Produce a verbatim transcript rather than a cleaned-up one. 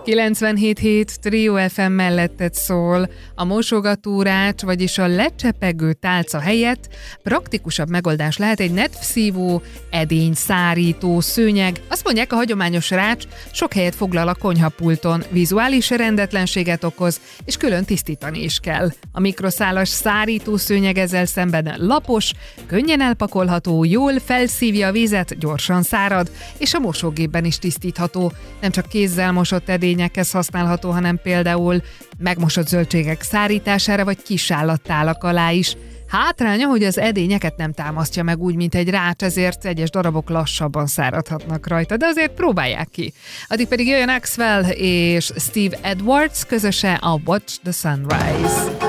kilencvenhét hét Trio ef em melletted szól. A mosogatórács, vagyis a lecsepegő tálca helyett praktikusabb megoldás lehet egy nedvszívó, edényszárító szőnyeg. Azt mondják, a hagyományos rács sok helyet foglal a konyhapulton, vizuális rendetlenséget okoz, és külön tisztítani is kell. A mikroszálas szárító szőnyeg ezzel szemben lapos, könnyen elpakolható, jól felszívja a vizet, gyorsan szárad, és a mosógépben is tisztítható. Nem csak kézzel mosott edényekhez használható, hanem például megmosott zöldségek szárítására, vagy kisállattálak alá is. Hátránya, hogy az edényeket nem támasztja meg úgy, mint egy rács, ezért egyes darabok lassabban száradhatnak rajta, de azért próbálják ki. Addig pedig jöjjön Axwell és Steve Edwards közöse a Watch the Sunrise.